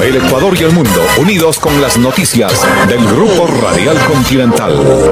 El Ecuador y el mundo unidos con las noticias del Grupo Radial Continental.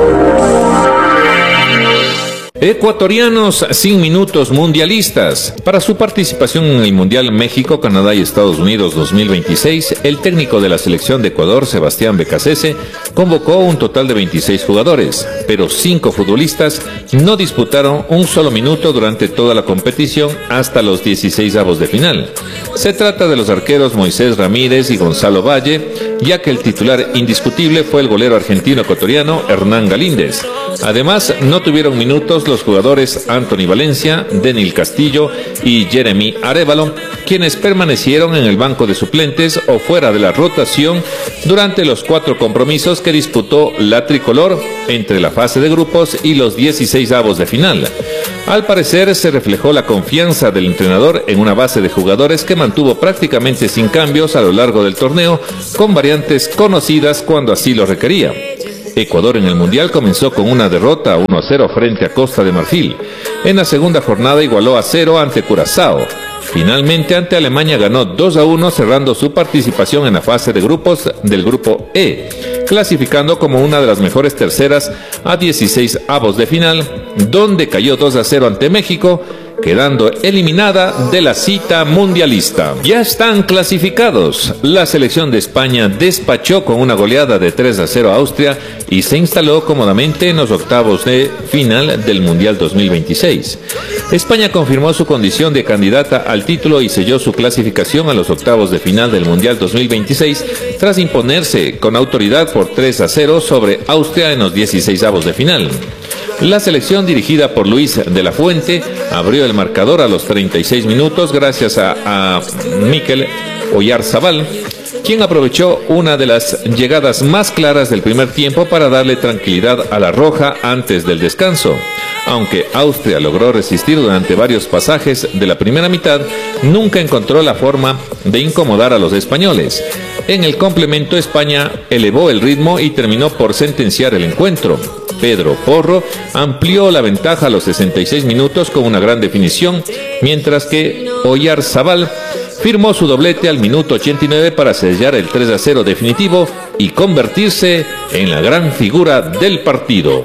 Ecuatorianos sin minutos mundialistas. Para su participación en el Mundial México, Canadá y Estados Unidos 2026, el técnico de la selección de Ecuador, Sebastián Becasese, convocó un total de 26 jugadores, pero 5 futbolistas no disputaron un solo minuto durante toda la competición hasta los 16avos de final. Se trata de los arqueros Moisés Ramírez y Gonzalo Valle, ya que el titular indiscutible fue el golero argentino-ecuatoriano Hernán Galíndez. Además, no tuvieron minutos los jugadores Anthony Valencia, Denil Castillo y Jeremy Arévalo, quienes permanecieron en el banco de suplentes o fuera de la rotación durante los 4 compromisos que disputó la tricolor entre la fase de grupos y los 16avos de final. Al parecer, se reflejó la confianza del entrenador en una base de jugadores que mantuvo prácticamente sin cambios a lo largo del torneo, con variantes conocidas cuando así lo requería. Ecuador en el Mundial comenzó con una derrota 1-0 frente a Costa de Marfil. En la segunda jornada igualó a 0 ante Curazao. Finalmente ante Alemania ganó 2-1, cerrando su participación en la fase de grupos del grupo E, clasificando como una de las mejores terceras a 16avos de final, donde cayó 2-0 ante México, quedando eliminada de la cita mundialista. Ya están clasificados. La selección de España despachó con una goleada de 3-0 a Austria y se instaló cómodamente en los octavos de final del Mundial 2026. España confirmó su condición de candidata al título y selló su clasificación a los octavos de final del Mundial 2026 tras imponerse con autoridad por 3-0 sobre Austria en los 16avos de final. La selección dirigida por Luis de la Fuente abrió el marcador a los 36 minutos gracias a Mikel Oyarzabal, quien aprovechó una de las llegadas más claras del primer tiempo para darle tranquilidad a la roja antes del descanso. Aunque Austria logró resistir durante varios pasajes de la primera mitad, nunca encontró la forma de incomodar a los españoles. En el complemento, España elevó el ritmo y terminó por sentenciar el encuentro. Pedro Porro amplió la ventaja a los 66 minutos con una gran definición, mientras que Oyarzabal firmó su doblete al minuto 89 para sellar el 3-0 definitivo y convertirse en la gran figura del partido.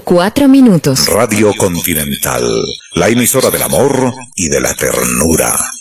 14:04. Radio Continental, la emisora del amor y de la ternura.